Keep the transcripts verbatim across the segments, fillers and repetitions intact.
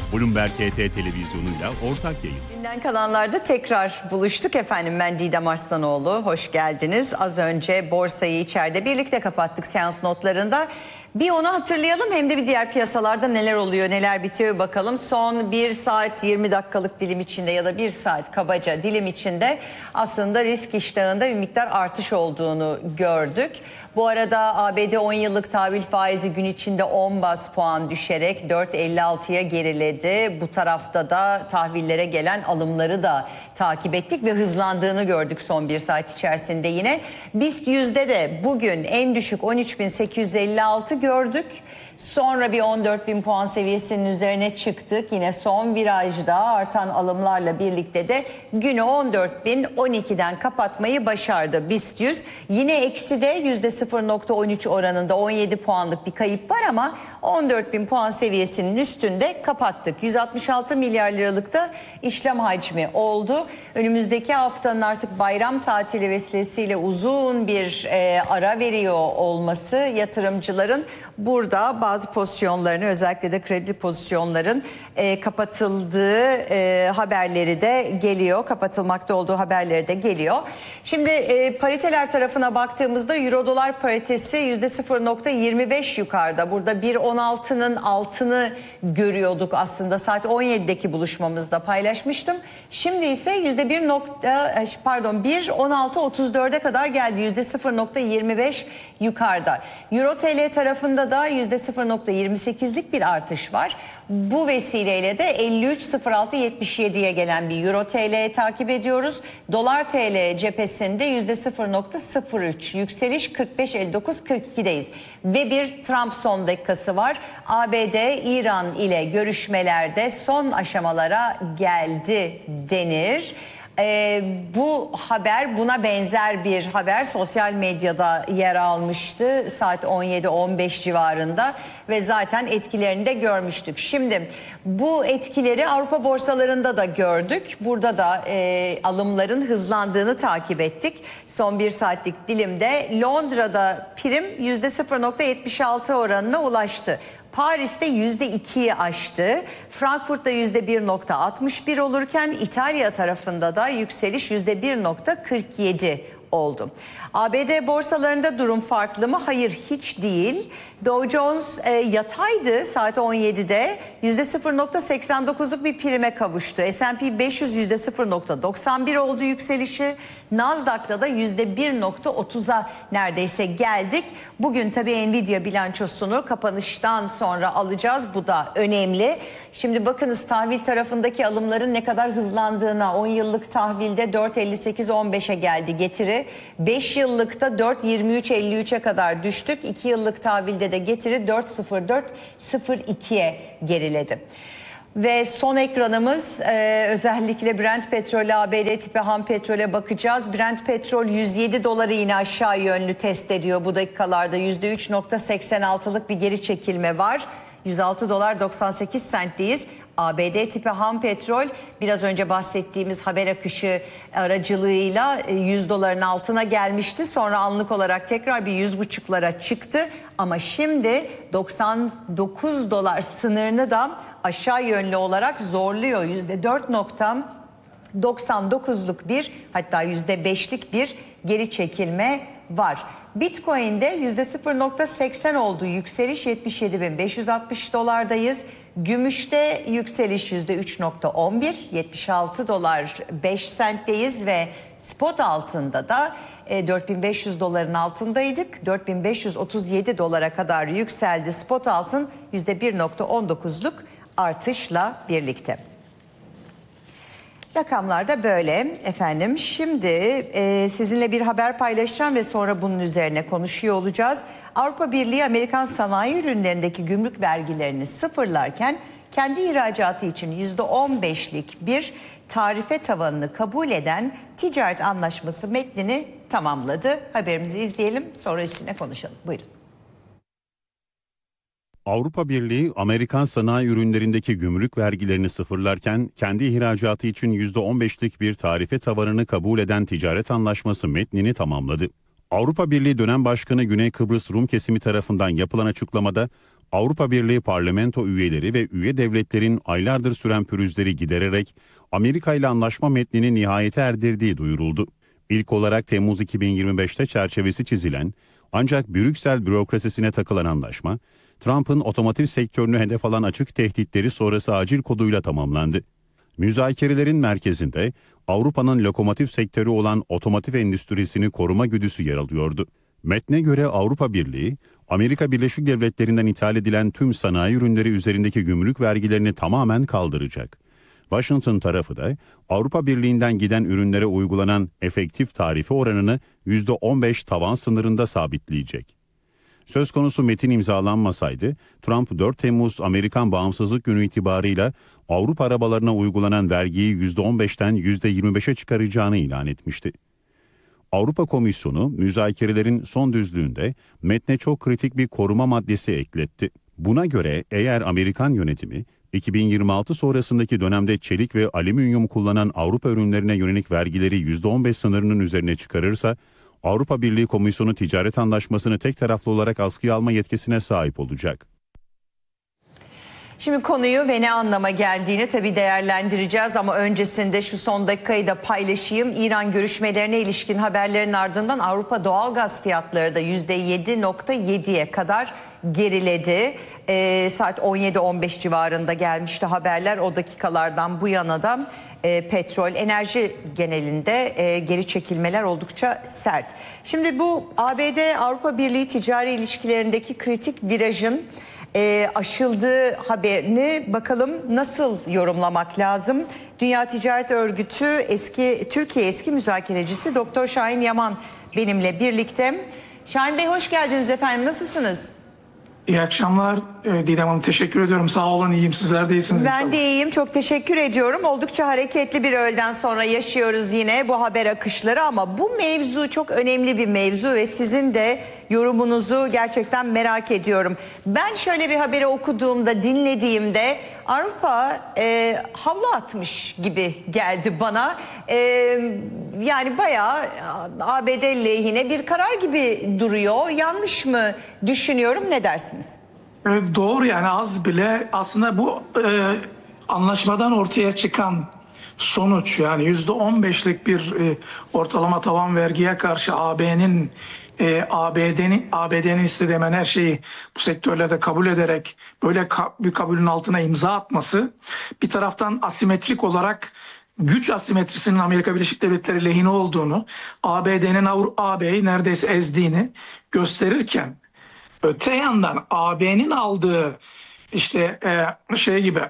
Bloomberg H T televizyonuyla ortak yayın. Günden kalanlarda tekrar buluştuk efendim. Ben Didem Arslanoğlu. Hoş geldiniz. Az önce borsayı içeride birlikte kapattık seans notlarında. Bir onu hatırlayalım, hem de bir diğer piyasalarda neler oluyor, neler bitiyor bakalım. Son bir saat yirmi dakikalık dilim içinde ya da bir saat kabaca dilim içinde aslında risk iştahında bir miktar artış olduğunu gördük. Bu arada A B D on yıllık tahvil faizi gün içinde on baz puan düşerek dört virgül elli altıya geriledi. Bu tarafta da tahvillere gelen alımları da takip ettik ve hızlandığını gördük son bir saat içerisinde yine. BIST yüzde de bugün en düşük on üç bin sekiz yüz elli altı gördük. Sonra bir on dört bin puan seviyesinin üzerine çıktık. Yine son virajda artan alımlarla birlikte de günü on dört bin on ikiden kapatmayı başardı BIST yüz. Yine ekside yüzde sıfır virgül on üç oranında on yedi puanlık bir kayıp var ama on dört bin puan seviyesinin üstünde kapattık. yüz altmış altı milyar liralık da işlem hacmi oldu. Önümüzdeki haftanın artık bayram tatili vesilesiyle uzun bir e, ara veriyor olması yatırımcıların burada bazı pozisyonlarını, özellikle de kredi pozisyonların e, kapatıldığı e, haberleri de geliyor. Kapatılmakta olduğu haberleri de geliyor. Şimdi e, pariteler tarafına baktığımızda Euro dolar paritesi yüzde sıfır virgül yirmi beş yukarıda. Burada bir virgül on altının altını görüyorduk aslında. Saat on yedideki buluşmamızda paylaşmıştım. Şimdi ise yüzde bir pardon bir virgül on altı otuz dörde kadar geldi. yüzde sıfır virgül yirmi beş yukarıda. Euro T L tarafında da yüzde sıfır virgül yirmi sekizlik bir artış var. Bu vesileyle de elli üç sıfır altı yetmiş yediye gelen bir Euro T L'ye takip ediyoruz. Dolar T L cephesinde yüzde sıfır virgül sıfır üç yükseliş, kırk beş elli dokuz kırk ikideyiz. Ve bir Trump son dakikası var. A B D İran ile görüşmelerde son aşamalara geldi denir. Ee, bu haber, buna benzer bir haber sosyal medyada yer almıştı saat on yedi on beş civarında ve zaten etkilerini de görmüştük. Şimdi bu etkileri Avrupa borsalarında da gördük. Burada da e, alımların hızlandığını takip ettik. Son bir saatlik dilimde Londra'da prim yüzde sıfır virgül yetmiş altı oranına ulaştı. Paris'te yüzde ikiyi aştı. Frankfurt'ta yüzde bir virgül altmış bir olurken İtalya tarafında da yükseliş yüzde bir virgül kırk yedi oldu. A B D borsalarında durum farklı mı? Hayır, hiç değil. Dow Jones e, yataydı saat on yedide. yüzde sıfır virgül seksen dokuzluk bir prime kavuştu. S and P beş yüz yüzde sıfır virgül doksan bir oldu yükselişi. Nasdaq'ta da yüzde bir virgül otuza neredeyse geldik. Bugün tabii Nvidia bilançosunu kapanıştan sonra alacağız. Bu da önemli. Şimdi bakınız tahvil tarafındaki alımların ne kadar hızlandığına. on yıllık tahvilde dört virgül elli sekiz on beşe geldi getiri. beş yıllıkta dört virgül yirmi üç elli üçe kadar düştük. iki yıllık tahvilde de getiri dört virgül sıfır dört sıfır ikiye geriledi. Ve son ekranımız e, özellikle Brent petrolü, A B D tipi ham petrole bakacağız. Brent petrol yüz yedi doları yine aşağı yönlü test ediyor bu dakikalarda. yüzde üç virgül seksen altılık bir geri çekilme var. yüz altı dolar doksan sekiz sentteyiz. A B D tipi ham petrol biraz önce bahsettiğimiz haber akışı aracılığıyla yüz doların altına gelmişti. Sonra anlık olarak tekrar bir yüz buçuklara çıktı. Ama şimdi doksan dokuz dolar sınırını da aşağı yönlü olarak zorluyor. yüzde dört virgül doksan dokuzluk bir, hatta yüzde beşlik bir geri çekilme var. Bitcoin'de yüzde sıfır virgül seksen oldu yükseliş, yetmiş yedi bin beş yüz altmış dolardayız. Gümüşte yükseliş yüzde üç virgül on bir, yetmiş altı dolar beş sentteyiz ve spot altında da dört bin beş yüz doların altındaydık. dört bin beş yüz otuz yedi dolara kadar yükseldi spot altın yüzde bir virgül on dokuzluk artışla birlikte. Rakamlar da böyle efendim. Şimdi e, sizinle bir haber paylaşacağım ve sonra bunun üzerine konuşuyor olacağız. Avrupa Birliği Amerikan sanayi ürünlerindeki gümrük vergilerini sıfırlarken kendi ihracatı için yüzde on beşlik bir tarife tavanını kabul eden ticaret anlaşması metnini tamamladı. Haberimizi izleyelim, sonra üstüne konuşalım. Buyurun. Avrupa Birliği, Amerikan sanayi ürünlerindeki gümrük vergilerini sıfırlarken kendi ihracatı için yüzde on beşlik bir tarife tavanını kabul eden ticaret anlaşması metnini tamamladı. Avrupa Birliği dönem başkanı Güney Kıbrıs Rum kesimi tarafından yapılan açıklamada Avrupa Birliği parlamento üyeleri ve üye devletlerin aylardır süren pürüzleri gidererek Amerika ile anlaşma metnini nihayete erdirdiği duyuruldu. İlk olarak Temmuz iki bin yirmi beşte çerçevesi çizilen ancak Brüksel bürokrasisine takılan anlaşma, Trump'ın otomotiv sektörünü hedef alan açık tehditleri sonrası acil koduyla tamamlandı. Müzakerelerin merkezinde Avrupa'nın lokomotiv sektörü olan otomotiv endüstrisini koruma güdüsü yer alıyordu. Metne göre Avrupa Birliği, Amerika Birleşik Devletleri'nden ithal edilen tüm sanayi ürünleri üzerindeki gümrük vergilerini tamamen kaldıracak. Washington tarafı da Avrupa Birliği'nden giden ürünlere uygulanan efektif tarife oranını yüzde on beş tavan sınırında sabitleyecek. Söz konusu metin imzalanmasaydı, Trump dört Temmuz Amerikan Bağımsızlık Günü itibarıyla Avrupa arabalarına uygulanan vergiyi yüzde on beşten yüzde yirmi beşe çıkaracağını ilan etmişti. Avrupa Komisyonu müzakerelerin son düzlüğünde metne çok kritik bir koruma maddesi ekletti. Buna göre eğer Amerikan yönetimi iki bin yirmi altı sonrasındaki dönemde çelik ve alüminyum kullanan Avrupa ürünlerine yönelik vergileri yüzde on beş sınırının üzerine çıkarırsa, Avrupa Birliği Komisyonu ticaret anlaşmasını tek taraflı olarak askıya alma yetkisine sahip olacak. Şimdi konuyu ve ne anlama geldiğini tabii değerlendireceğiz ama öncesinde şu son dakikayı da paylaşayım. İran görüşmelerine ilişkin haberlerin ardından Avrupa doğalgaz fiyatları da yüzde yedi virgül yediye kadar geriledi. E, saat on yedi on beş civarında gelmişti haberler. O dakikalardan bu yana da e, petrol, enerji genelinde e, geri çekilmeler oldukça sert. Şimdi bu A B D-Avrupa Birliği ticari ilişkilerindeki kritik virajın E, aşıldığı haberini bakalım nasıl yorumlamak lazım? Dünya Ticaret Örgütü eski Türkiye eski müzakerecisi Doktor Şahin Yaman benimle birlikte. Şahin Bey hoş geldiniz efendim, nasılsınız? İyi akşamlar Didem Hanım, teşekkür ediyorum. Sağ olun, iyiyim. Sizler de iyisiniz. Ben inşallah. de iyiyim, çok teşekkür ediyorum. Oldukça hareketli bir öğleden sonra yaşıyoruz yine bu haber akışları ama bu mevzu çok önemli bir mevzu ve sizin de yorumunuzu gerçekten merak ediyorum. Ben şöyle bir haberi okuduğumda, dinlediğimde Avrupa e, havlu atmış gibi geldi bana. E, yani bayağı A B D lehine bir karar gibi duruyor. Yanlış mı düşünüyorum, ne dersiniz? Evet, doğru, yani az bile aslında bu e, anlaşmadan ortaya çıkan sonuç, yani yüzde on beşlik bir e, ortalama tavan vergiye karşı A B'nin e, A B D'nin A B D'nin istediği hemen her şeyi bu sektörlerde kabul ederek böyle ka- bir kabulün altına imza atması, bir taraftan asimetrik olarak güç asimetrisinin Amerika Birleşik Devletleri lehine olduğunu, A B D'nin A B'yi neredeyse ezdiğini gösterirken, öte yandan A B'nin aldığı işte e, şey gibi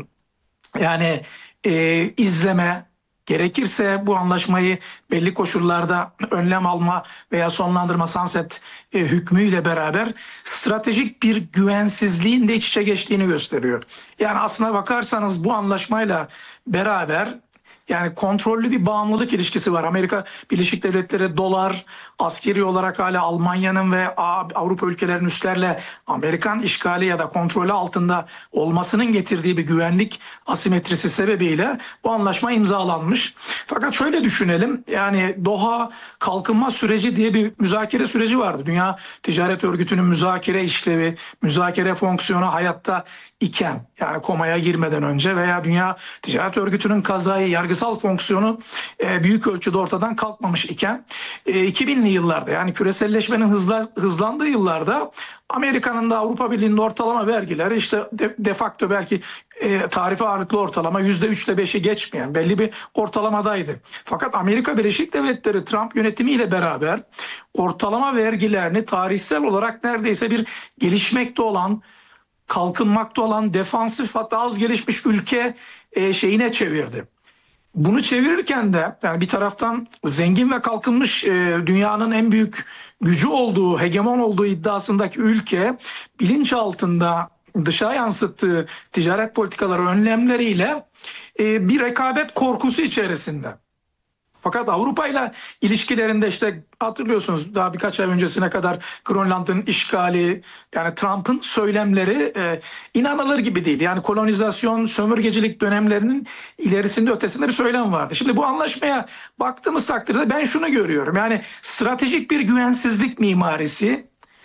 yani e, izleme, gerekirse bu anlaşmayı belli koşullarda önlem alma veya sonlandırma sunset e, hükmüyle beraber stratejik bir güvensizliğin de iç içe geçtiğini gösteriyor. Yani aslına bakarsanız bu anlaşmayla beraber yani kontrollü bir bağımlılık ilişkisi var. Amerika Birleşik Devletleri dolar, askeri olarak hala Almanya'nın ve Avrupa ülkelerinin üstlerle Amerikan işgali ya da kontrolü altında olmasının getirdiği bir güvenlik asimetrisi sebebiyle bu anlaşma imzalanmış. Fakat şöyle düşünelim, yani Doha kalkınma süreci diye bir müzakere süreci vardı. Dünya Ticaret Örgütü'nün müzakere işlevi, müzakere fonksiyonu hayatta iken, yani komaya girmeden önce veya Dünya Ticaret Örgütü'nün kazayı, yargısal fonksiyonu e, büyük ölçüde ortadan kalkmamış iken e, iki binli yıllarda, yani küreselleşmenin hızla, hızlandığı yıllarda Amerika'nın da Avrupa Birliği'nin ortalama vergileri işte de, de facto belki e, tarife ağırlıklı ortalama yüzde üçte beşi geçmeyen belli bir ortalamadaydı. Fakat Amerika Birleşik Devletleri Trump yönetimiyle beraber ortalama vergilerini tarihsel olarak neredeyse bir gelişmekte olan, kalkınmakta olan, defansif hatta az gelişmiş ülke e, şeyine çevirdi. Bunu çevirirken de yani bir taraftan zengin ve kalkınmış e, dünyanın en büyük gücü olduğu, hegemon olduğu iddiasındaki ülke bilinç altında dışa yansıttığı ticaret politikaları önlemleriyle e, bir rekabet korkusu içerisinde. Fakat Avrupa ile ilişkilerinde işte hatırlıyorsunuz daha birkaç ay öncesine kadar Grönland'ın işgali, yani Trump'ın söylemleri e, inanılır gibi değil. Yani kolonizasyon, sömürgecilik dönemlerinin ilerisinde ötesinde bir söylem vardı. Şimdi bu anlaşmaya baktığımız takdirde ben şunu görüyorum. Yani stratejik bir güvensizlik mimarisi,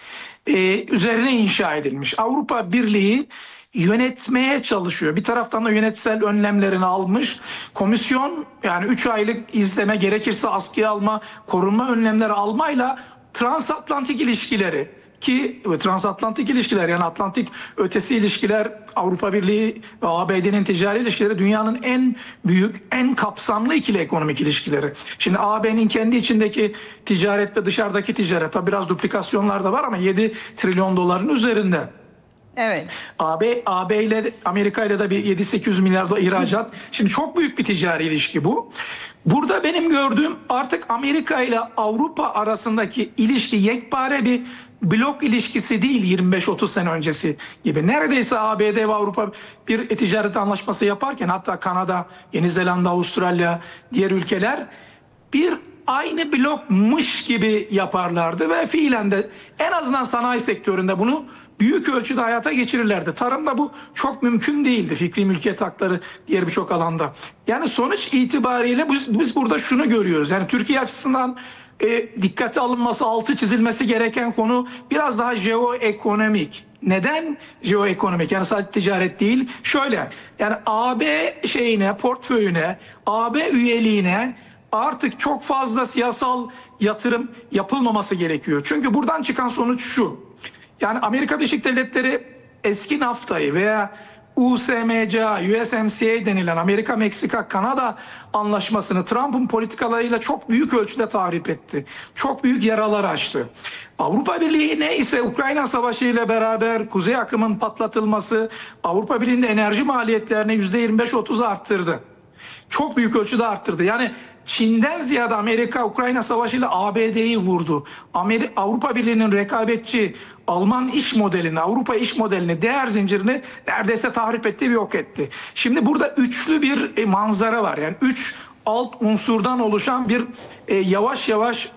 e, üzerine inşa edilmiş. Avrupa Birliği yönetmeye çalışıyor. Bir taraftan da yönetsel önlemlerini almış. Komisyon yani üç aylık izleme, gerekirse askıya alma, korunma önlemleri almayla transatlantik ilişkileri, ki transatlantik ilişkiler yani Atlantik ötesi ilişkiler, Avrupa Birliği ve A B D'nin ticari ilişkileri dünyanın en büyük, en kapsamlı ikili ekonomik ilişkileri. Şimdi A B'nin kendi içindeki ticaret ve dışarıdaki ticaret, tabi biraz duplikasyonlar da var ama yedi trilyon doların üzerinde. Evet. A B, A B ile Amerika ile de bir yedi sekiz yüz milyar dolar ihracat. Şimdi çok büyük bir ticari ilişki bu. Burada benim gördüğüm artık Amerika ile Avrupa arasındaki ilişki yekpare bir blok ilişkisi değil yirmi beş otuz sene öncesi gibi. Neredeyse A B D ve Avrupa bir ticaret anlaşması yaparken, hatta Kanada, Yeni Zelanda, Avustralya, diğer ülkeler bir aynı blokmuş gibi yaparlardı ve fiilen de en azından sanayi sektöründe bunu büyük ölçüde hayata geçirirlerdi. Tarımda bu çok mümkün değildi. Fikri mülkiyet hakları diğer birçok alanda. Yani sonuç itibariyle biz, biz burada şunu görüyoruz. Yani Türkiye açısından e, dikkate alınması, altı çizilmesi gereken konu biraz daha jeoekonomik. Neden jeoekonomik? Yani sadece ticaret değil. Şöyle, yani A B şeyine, portföyüne, A B üyeliğine artık çok fazla siyasal yatırım yapılmaması gerekiyor. Çünkü buradan çıkan sonuç şu. Yani Amerika Birleşik Devletleri eski NAFTA'yı veya U S M C A, U S M C A denilen Amerika, Meksika, Kanada anlaşmasını Trump'ın politikalarıyla çok büyük ölçüde tahrip etti. Çok büyük yaralar açtı. Avrupa Birliği ne ise Ukrayna Savaşı ile beraber Kuzey Akım'ın patlatılması Avrupa Birliği'nde enerji maliyetlerini yüzde yirmi beş otuz arttırdı. Çok büyük ölçüde arttırdı. Yani Çin'den ziyade Amerika Ukrayna Savaşı ile A B D'yi vurdu. Ameri Avrupa Birliği'nin rekabetçi Alman iş modelini, Avrupa iş modelini, değer zincirini neredeyse tahrip etti ve yok etti. Şimdi burada üçlü bir manzara var. Yani üç alt unsurdan oluşan bir e, yavaş yavaş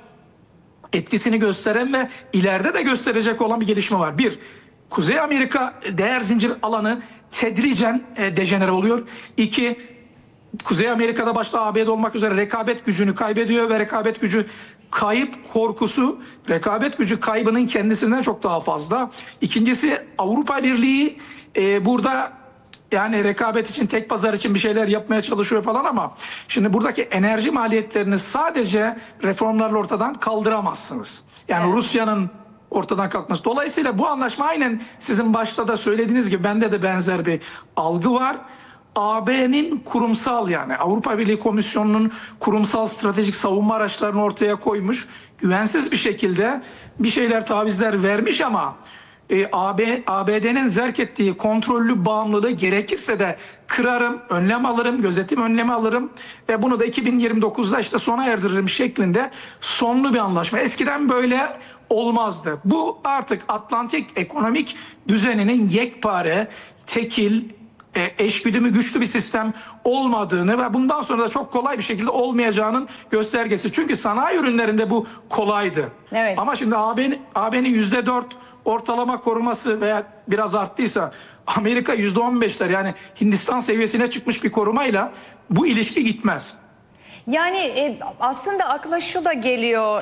etkisini gösteren ve ileride de gösterecek olan bir gelişme var. Bir, Kuzey Amerika değer zincir alanı tedricen e, dejenere oluyor. İki, Kuzey Amerika'da başta A B D olmak üzere rekabet gücünü kaybediyor ve rekabet gücü kayıp korkusu rekabet gücü kaybının kendisinden çok daha fazla. İkincisi, Avrupa Birliği e, burada yani rekabet için, tek pazar için bir şeyler yapmaya çalışıyor falan ama şimdi buradaki enerji maliyetlerini sadece reformlarla ortadan kaldıramazsınız. Yani evet. Rusya'nın ortadan kalkması. Dolayısıyla bu anlaşma aynen sizin başta da söylediğiniz gibi bende de benzer bir algı var. A B'nin kurumsal, yani Avrupa Birliği Komisyonu'nun kurumsal stratejik savunma araçlarını ortaya koymuş. Güvensiz bir şekilde bir şeyler, tavizler vermiş ama e, A B, A B D'nin zerk ettiği kontrollü bağımlılığı gerekirse de kırarım, önlem alırım, gözetim önlemi alırım ve bunu da iki bin yirmi dokuzda işte sona erdiririm şeklinde sonlu bir anlaşma. Eskiden böyle olmazdı. Bu artık Atlantik ekonomik düzeninin yekpare, tekil, eşgüdümü güçlü bir sistem olmadığını ve bundan sonra da çok kolay bir şekilde olmayacağının göstergesi. Çünkü sanayi ürünlerinde bu kolaydı. Evet. Ama şimdi A B'nin A B'nin yüzde dört ortalama koruması veya biraz arttıysa Amerika yüzde on beşler, yani Hindistan seviyesine çıkmış bir korumayla bu ilişki gitmez. Yani e, aslında akla şu da geliyor,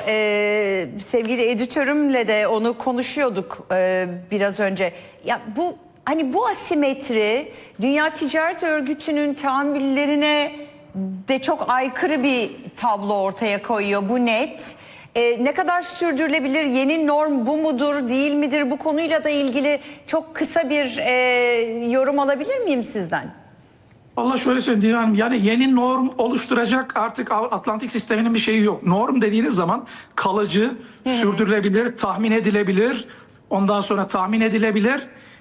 e, sevgili editörümle de onu konuşuyorduk e, biraz önce. Ya bu hani bu asimetri Dünya Ticaret Örgütü'nün tahammüllerine de çok aykırı bir tablo ortaya koyuyor, bu net. Ee, ne kadar sürdürülebilir, yeni norm bu mudur değil midir, bu konuyla da ilgili çok kısa bir e, yorum alabilir miyim sizden? Vallahi şöyle söyleyeyim, yani yeni norm oluşturacak artık Atlantik sisteminin bir şeyi yok. Norm dediğiniz zaman kalıcı, hmm. sürdürülebilir, tahmin edilebilir, ondan sonra tahmin edilebilir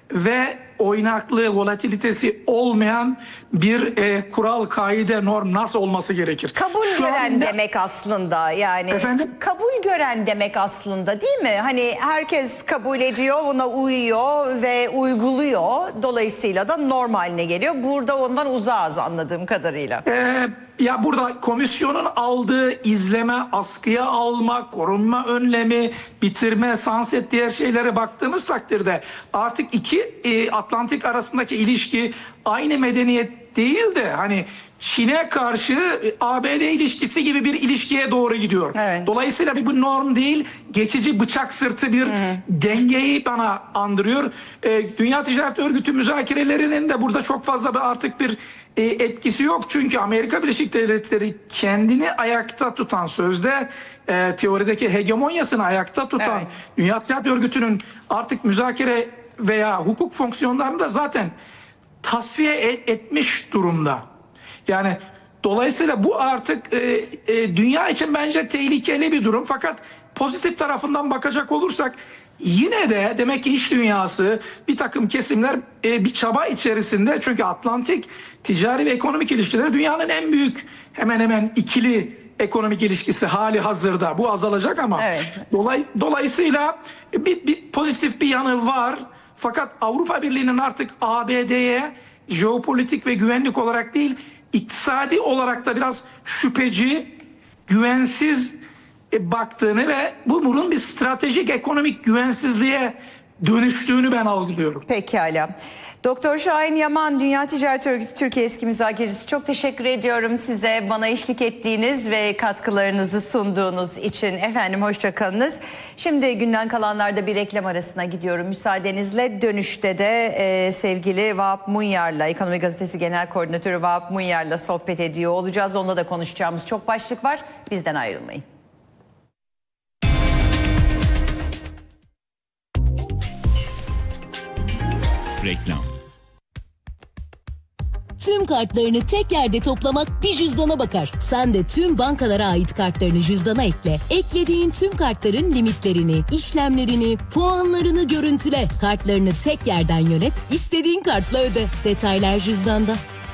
ve oynaklığı, volatilitesi olmayan bir e, kural, kaide, norm nasıl olması gerekir? Kabul Şu gören anda, demek aslında, yani efendim? kabul gören demek aslında, değil mi? Hani herkes kabul ediyor, ona uyuyor ve uyguluyor. Dolayısıyla da norm haline geliyor. Burada ondan uzağız anladığım kadarıyla. Ee, ya burada komisyonun aldığı izleme, askıya alma, korunma önlemi, bitirme, sunset diğer şeylere baktığımız takdirde artık iki e, Atlantik arasındaki ilişki aynı medeniyet değil de hani Çin'e karşı A B D ilişkisi gibi bir ilişkiye doğru gidiyor. Evet. Dolayısıyla bir bu norm değil, geçici bıçak sırtı bir Hı-hı. dengeyi bana andırıyor. E, Dünya Ticaret Örgütü müzakerelerinin de burada çok fazla bir artık bir e, etkisi yok. Çünkü Amerika Birleşik Devletleri kendini ayakta tutan, sözde e, teorideki hegemonyasını ayakta tutan Evet. Dünya Ticaret Örgütü'nün artık müzakere veya hukuk fonksiyonlarını da zaten tasfiye et, etmiş durumda. Yani dolayısıyla bu artık e, e, dünya için bence tehlikeli bir durum. Fakat pozitif tarafından bakacak olursak yine de demek ki iş dünyası, bir takım kesimler e, bir çaba içerisinde. Çünkü Atlantik ticari ve ekonomik ilişkileri dünyanın en büyük hemen hemen ikili ekonomik ilişkisi hali hazırda. Bu azalacak ama Evet. dolay, dolayısıyla bir, bir pozitif bir yanı var. Fakat Avrupa Birliği'nin artık A B D'ye jeopolitik ve güvenlik olarak değil, iktisadi olarak da biraz şüpheci, güvensiz baktığını ve bu bunun bir stratejik ekonomik güvensizliğe dönüştüğünü ben algılıyorum. Pekala. Doktor Şahin Yaman, Dünya Ticaret Örgütü Türkiye eski müzakeresi. Çok teşekkür ediyorum size, bana eşlik ettiğiniz ve katkılarınızı sunduğunuz için. Efendim hoşça kalınız. Şimdi günden kalanlarda bir reklam arasına gidiyorum. Müsaadenizle dönüşte de e, sevgili Vahap Munyar'la, Ekonomi Gazetesi Genel Koordinatörü Vahap Munyar'la sohbet ediyor olacağız. Onunla da konuşacağımız çok başlık var. Bizden ayrılmayın. Reklam. Tüm kartlarını tek yerde toplamak bir cüzdana bakar. Sen de tüm bankalara ait kartlarını cüzdana ekle. Eklediğin tüm kartların limitlerini, işlemlerini, puanlarını görüntüle. Kartlarını tek yerden yönet, istediğin kartla öde. Detaylar cüzdanda.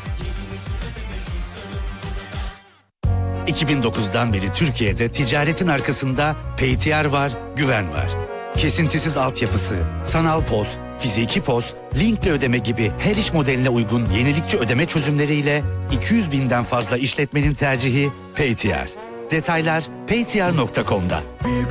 iki bin dokuzdan beri Türkiye'de ticaretin arkasında P T R var, güven var. Kesintisiz altyapısı, sanal poz, fiziki poz, linkle ödeme gibi her iş modeline uygun yenilikçi ödeme çözümleriyle iki yüz binden fazla işletmenin tercihi P T R. Detaylar paytr nokta com'da.